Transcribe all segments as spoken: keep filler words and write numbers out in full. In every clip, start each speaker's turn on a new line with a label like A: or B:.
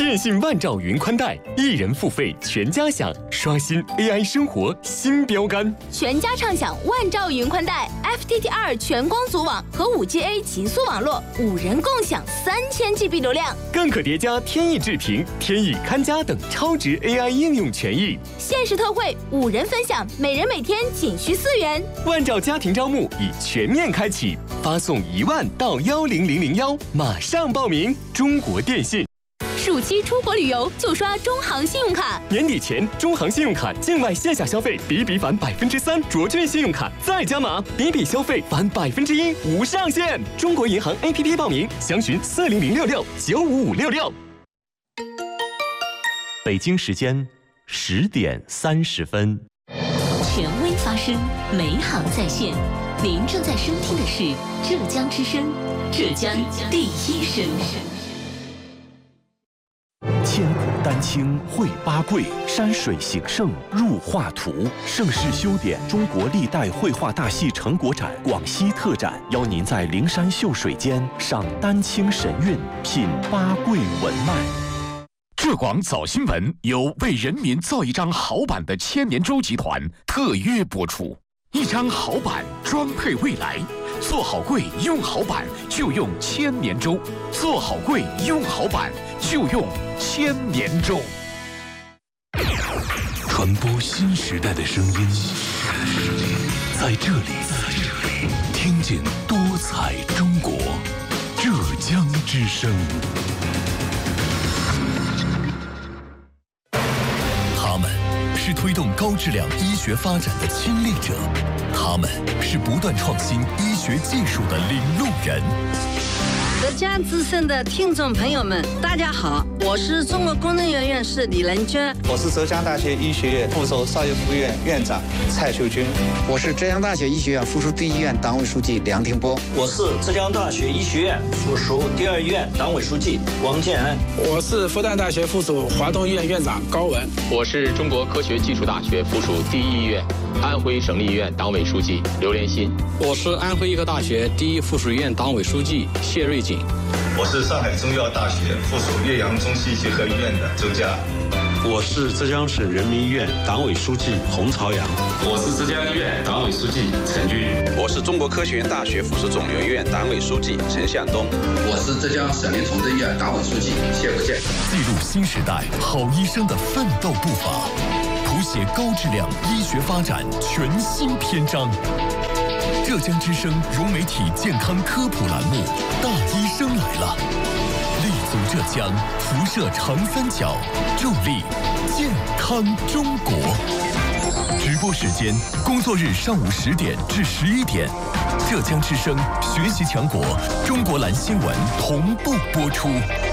A: 电信万兆云宽带，一人付费全家享，刷新 A I 生活新标杆。
B: 全家畅享万兆云宽带 F T T 二全光组网和 五 G A 极速网络，五人共享三千 G B 流量，
A: 更可叠加天翼智屏、天翼看家等超值 A I 应用权益。
B: 限时特惠，五人分享，每人每天仅需四元。
A: 万兆家庭招募已全面开启，发送一万到幺零零零幺，马上报名。中国电信。
B: 暑期出国旅游就刷中行信用卡，
A: 年底前中行信用卡境外线下消费比比返百分之三，卓券信用卡再加码，比比消费返百分之一，无上限。中国银行 A P P 报名，详询四零零六六九五五六六。北京时间十点三十分，
C: 权威发声，美好在线。您正在收听的是浙江之声，浙江第一声。
D: 千古丹青绘八桂，山水形胜入画图。盛世修典中国历代绘画大戏成果展广西特展，邀您在灵山秀水间赏丹青神韵，品八桂文脉。
E: 浙广早新闻由为人民造一张好版的千年舟集团特约播出。一张好版装配未来，做好柜用好版就用千年舟，做好柜用好版就用千年舟。
D: 传播新时代的声音，在这里，听见多彩中国，浙江之声。他们是推动高质量医学发展的亲历者，他们是不断创新医学技术的领路人。
F: 浙江之声的听众朋友们，大家好，我是中国工程院院士李仁娟，
G: 我是浙江大学医学院附属少医附院院长蔡秀军，
H: 我是浙江大学医学院附属第一医院党委书记梁廷波，
I: 我是浙江大学医学院附属第二医院党委书记王建安，
J: 我是复旦大学附属华东医院院长高文，
K: 我是中国科学技术大学附属第一医院安徽省立医院党委书记刘连新，
L: 我是安徽医科大学第一附属医院党委书记谢瑞锦，
M: 我是上海中医药大学附属岳阳中西结合医院的周佳，
N: 我是浙江省人民医院党委书记洪朝阳，
O: 我是浙江医院党委书记陈俊，
P: 我是中国科学院大学附属肿瘤医院党委书记陈向东，
Q: 我是浙江省立重症医院党委书记谢国建。
D: 记录新时代好医生的奋斗步伐，谱写高质量医学发展全新篇章。浙江之声融媒体健康科普栏目《大医生来了》，立足浙江，辐射长三角，助力健康中国。直播时间：工作日上午十点至十一点。浙江之声学习强国，中国蓝新闻同步播出。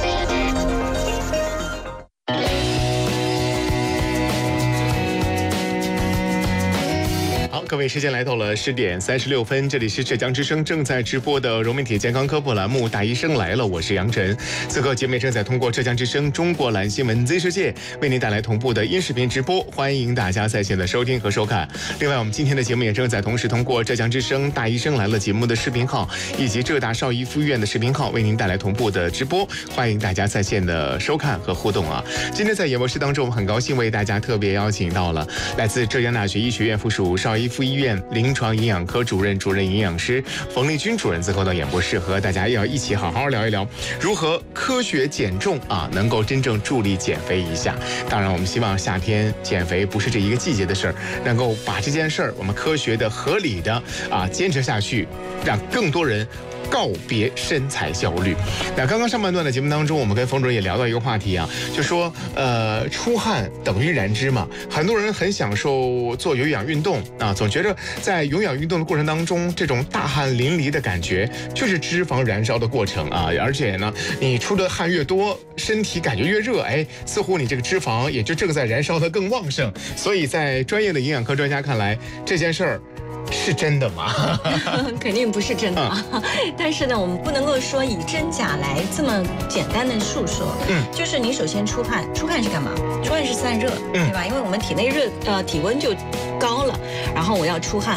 R: 各位，时间来到了十点三十六分，这里是浙江之声正在直播的融媒体健康科普栏目《大医生来了》，我是杨晨。此刻节目正在通过浙江之声中国蓝新闻 Z 世界为您带来同步的音视频直播，欢迎大家在线的收听和收看。另外，我们今天的节目也正在同时通过浙江之声《大医生来了》节目的视频号以及浙大少医附院的视频号为您带来同步的直播，欢迎大家在线的收看和互动啊！今天在演播室当中，我们很高兴为大家特别邀请到了来自浙江大学医学院附属少医附医院临床营养科主任、主任营养师冯丽君主任，最后到演播室和大家要一起好好聊一聊如何科学减重啊，能够真正助力减肥一下。当然，我们希望夏天减肥不是这一个季节的事儿，能够把这件事儿我们科学的、合理的啊坚持下去，让更多人告别身材焦虑。那刚刚上半段的节目当中，我们跟冯主任也聊到一个话题啊，就说呃出汗等于燃脂嘛，很多人很享受做有氧运动啊，总觉得在有氧运动的过程当中，这种大汗淋漓的感觉就是脂肪燃烧的过程啊，而且呢，你出的汗越多，身体感觉越热，哎，似乎你这个脂肪也就正在燃烧得更旺盛。所以在专业的营养科专家看来，这件事儿是真的吗？
S: 肯定不是真的啊！嗯、但是呢，我们不能够说以真假来这么简单的述说。嗯，就是你首先出汗，出汗是干嘛？出汗是散热，嗯、对吧？因为我们体内热呃体温就高了，然后我要出汗，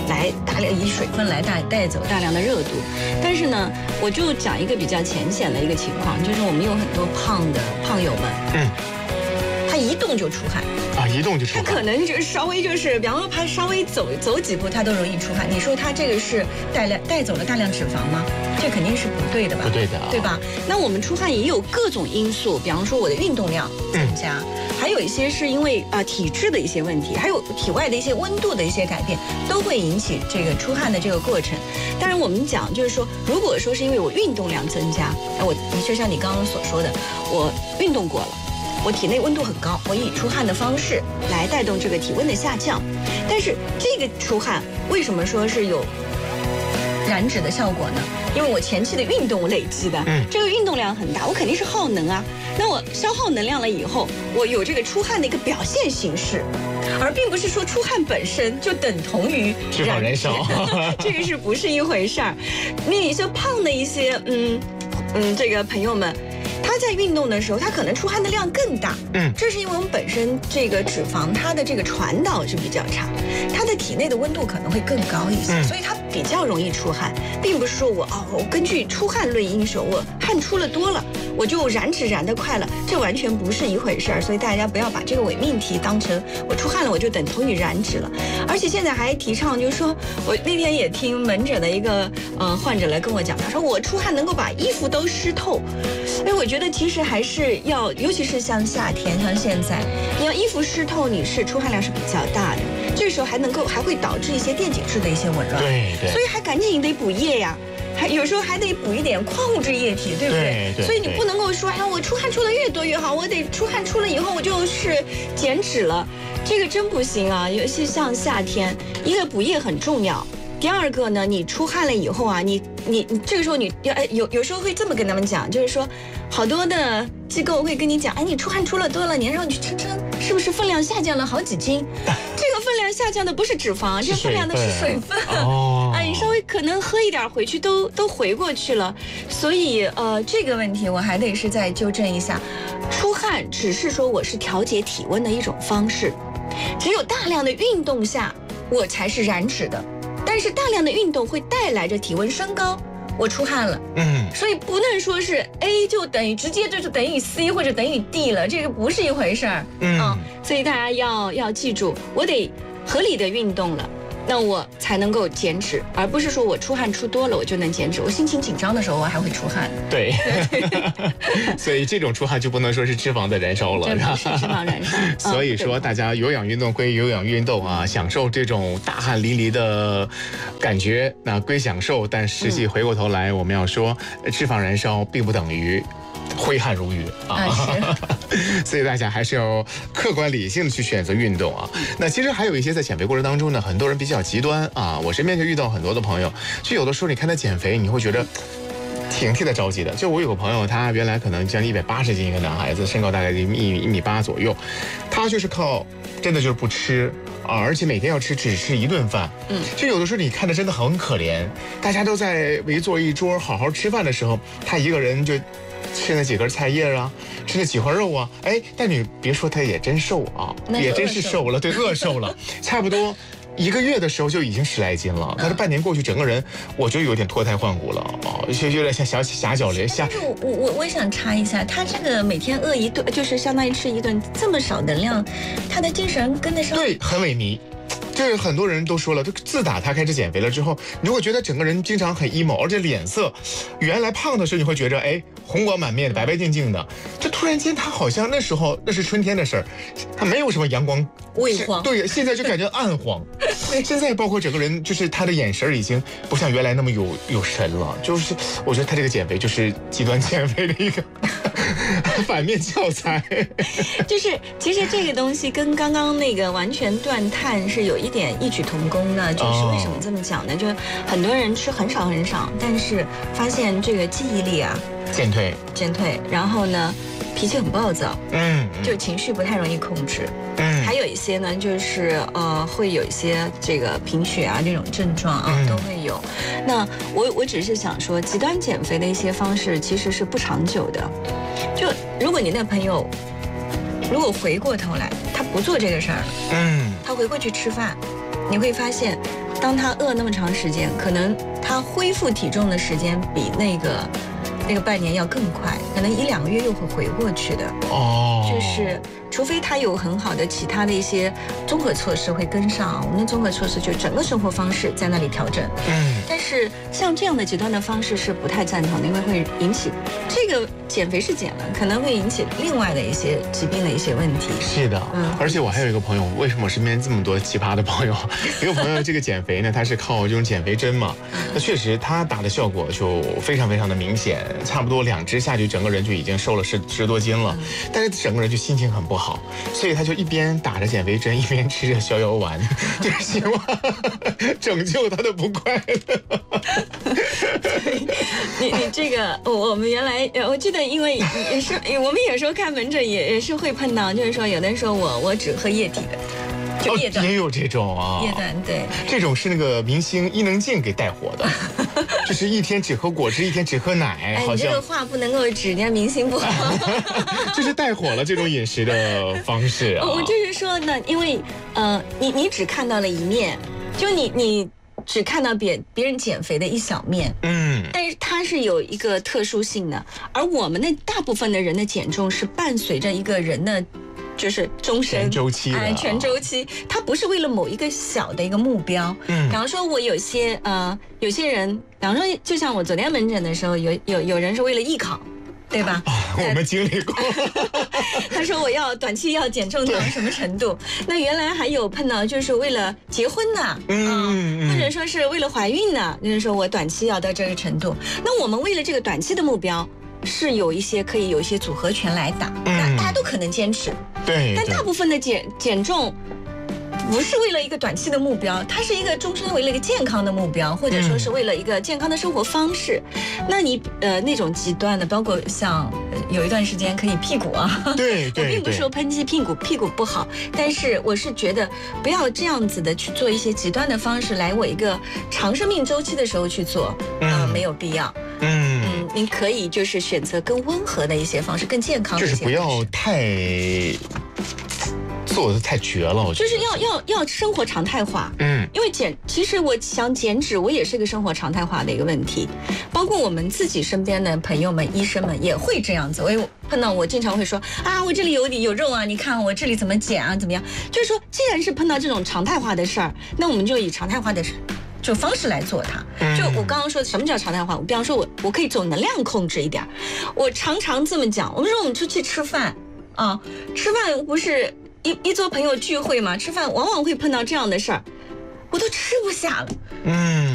S: 来大量以水分来带带走大量的热度。但是呢，我就讲一个比较浅显的一个情况，就是我们有很多胖的胖友们，嗯，他一动就出汗。
R: 啊，一动就出汗，
S: 他可能就是稍微就是，比方说他稍微走走几步，他都容易出汗。你说他这个是带量带走了大量脂肪吗？这肯定是不对的吧？
R: 不对的、啊，
S: 对吧？那我们出汗也有各种因素，比方说我的运动量增加，嗯、还有一些是因为啊、呃、体质的一些问题，还有体外的一些温度的一些改变，都会引起这个出汗的这个过程。当然，我们讲就是说，如果说是因为我运动量增加，那我的确像你刚刚所说的，我运动过了。我体内温度很高，我以出汗的方式来带动这个体温的下降。但是这个出汗为什么说是有燃脂的效果呢？因为我前期的运动累积的，嗯，这个运动量很大，我肯定是耗能啊。那我消耗能量了以后，我有这个出汗的一个表现形式，而并不是说出汗本身就等同于
R: 脂肪燃烧，
S: 这个是不是一回事儿？你说胖的一些，嗯嗯，这个朋友们。他在运动的时候，他可能出汗的量更大，嗯，这是因为我们本身这个脂肪它的这个传导是比较差，它的体内的温度可能会更高一些，嗯、所以它比较容易出汗，并不是说我哦，我根据出汗论英雄，我汗出了多了，我就燃脂燃得快了，这完全不是一回事儿，所以大家不要把这个伪命题当成我出汗了我就等同于燃脂了，而且现在还提倡就是说，我那天也听门诊的一个呃患者来跟我讲，他说我出汗能够把衣服都湿透，哎，我觉得。觉得其实还是要，尤其是像夏天，像现在，你要衣服湿透，你是出汗量是比较大的，这个时候还能够还会导致一些电解质的一些紊乱，
R: 对对，
S: 所以还赶紧得补液呀，还有时候还得补一点矿物质液体，对不对？
R: 对对。
S: 所以你不能够说，哎，我出汗出的越多越好，我得出汗出了以后我就是减脂了，这个真不行啊！尤其像夏天，一个补液很重要。第二个呢，你出汗了以后啊，你你你这个时候你要哎有有时候会这么跟他们讲，就是说，好多的机构会跟你讲，哎，你出汗出了多了，你让你去称称，是不是分量下降了好几斤？这个分量下降的不是脂肪，这个分量的是水分。哦，哎，你稍微可能喝一点回去都都回过去了，所以呃这个问题我还得是再纠正一下，出汗只是说我是调节体温的一种方式，只有大量的运动下，我才是燃脂的。但是大量的运动会带来着体温升高，我出汗了，嗯，所以不能说是 A 就等于直接就是等于 C 或者等于 D 了，这个不是一回事儿，嗯、啊，所以大家要要记住，我得合理的运动了，那我才能够减脂，而不是说我出汗出多了我就能减脂。我心情紧张的时候我还会出汗。
R: 对，所以这种出汗就不能说是脂肪的燃烧了，
S: 这不是脂肪燃烧。
R: 所以说大家有氧运动归有氧运动啊，享受这种大汗淋漓的感觉，那归享受，但实际回过头来我们要说，脂肪燃烧并不等于挥汗如雨啊，所以大家还是要客观理性的去选择运动啊。那其实还有一些在减肥过程当中呢，很多人比较极端啊，我身边就遇到很多的朋友，就有的时候你看他减肥，你会觉得挺替他着急的。就我有个朋友，他原来可能将近一百八十斤一个男孩子，身高大概一米一米八左右，他就是靠真的就是不吃啊，而且每天要吃只吃一顿饭。嗯，就有的时候你看着真的很可怜，大家都在围坐一桌好好吃饭的时候，他一个人就吃那几根菜叶啊，吃那几块肉啊，哎，但你别说他也真瘦啊，也真是瘦了，对，饿瘦了，差不多一个月的时候就已经十来斤了。但是半年过去，整个人我就有点脱胎换骨了啊，就有点像小狭小脸。
S: 但是我我我也想插一下，他这个每天饿一顿，就是相当于吃一顿这么少能量，他的精神跟得上？
R: 对，很萎靡。就是很多人都说了，就自打他开始减肥了之后，你会觉得整个人经常很 emo， 而且脸色，原来胖的时候你会觉得哎红光满面的白白净净的，就突然间他好像那时候那是春天的事儿，他没有什么阳光，
S: 微黄，
R: 对，现在就感觉暗黄。现在包括整个人，就是他的眼神已经不像原来那么有有神了，就是我觉得他这个减肥就是极端减肥的一个反面教材。
S: 就是其实这个东西跟刚刚那个完全断碳是有一点异曲同工的，就是为什么这么讲呢？就是很多人吃很少很少，但是发现这个记忆力啊
R: 减退，
S: 减退，然后呢脾气很暴躁，嗯，就情绪不太容易控制，嗯，还有一些呢就是呃会有一些这个贫血啊这种症状啊、嗯、都会有。那我我只是想说，极端减肥的一些方式其实是不长久的。就如果你那朋友如果回过头来他不做这个事儿了，嗯，他回过去吃饭，你会发现当他饿那么长时间，可能他恢复体重的时间比那个那个半年要更快，可能一两个月又会回过去的。
R: 哦，
S: 就是除非他有很好的其他的一些综合措施会跟上，我们的综合措施就整个生活方式在那里调整。
R: 嗯，
S: 但是像这样的极端的方式是不太赞同的，因为会引起这个减肥是减了，可能会引起另外的一些疾病的一些问题。
R: 是的，嗯，而且我还有一个朋友，为什么我身边这么多奇葩的朋友？一个朋友这个减肥呢，他是靠这种减肥针嘛，那确实他打的效果就非常非常的明显，差不多两支下去，整个人就已经瘦了十十多斤了，但是整个人就心情很不好，所以他就一边打着减肥针，一边吃着逍遥丸，就是希望拯救他的不快乐。
S: 你你这个，我们原来我记得，因为也是我们有时候看门诊也也是会碰到，就是说有的人说我我只喝液体的。
R: 哦，也有这种啊，
S: 液氮对，
R: 这种是那个明星伊能静给带火的，就是一天只喝果汁，一天只喝奶，
S: 哎，
R: 好像
S: 你这个话不能够指人家明星不好，
R: 就是带火了这种饮食的方式啊。
S: 我就是说呢，因为呃，你你只看到了一面，就你你只看到别别人减肥的一小面，
R: 嗯，
S: 但是它是有一个特殊性的，而我们的大部分的人的减重是伴随着一个人的。就是终身
R: 全周期，
S: 哎，全周期，它不是为了某一个小的一个目标。嗯，比方说，我有些呃，有些人，比方说，就像我昨天门诊的时候，有有有人是为了艺考，对吧？
R: 啊、我们经历过。
S: 他说我要短期要减重到什么程度？那原来还有碰到就是为了结婚的，
R: 嗯、
S: 呃，或者说是为了怀孕的，就是说我短期要到这个程度。那我们为了这个短期的目标。是有一些可以有一些组合拳来打，那大家都可能坚持。
R: 对，
S: 但大部分的减减重不是为了一个短期的目标，它是一个终身为了一个健康的目标，或者说是为了一个健康的生活方式。嗯、那你呃那种极端的，包括像、呃、有一段时间可以屁股啊，
R: 对对，
S: 我并不是说抨击屁股屁股不好，但是我是觉得不要这样子的去做一些极端的方式来我一个长生命周期的时候去做，嗯、呃，没有必要。
R: 嗯
S: 嗯，您可以就是选择更温和的一些方式，更健康的一些方式，
R: 就是不要太做的太绝了。我觉得
S: 就是要要要生活常态化。
R: 嗯，
S: 因为减，其实我想减脂，我也是个生活常态化的一个问题。包括我们自己身边的朋友们、医生们也会这样子。我有碰到，我经常会说啊，我这里有有肉啊，你看我这里怎么减啊，怎么样？就是说，既然是碰到这种常态化的事儿，那我们就以常态化的事。就方式来做它，就我刚刚说的，什么叫常态化？我比方说我，我我可以总能量控制一点。我常常这么讲，我们说我们出去吃饭啊，吃饭不是一一桌朋友聚会嘛，吃饭往往会碰到这样的事儿，我都吃不下了。
R: 嗯，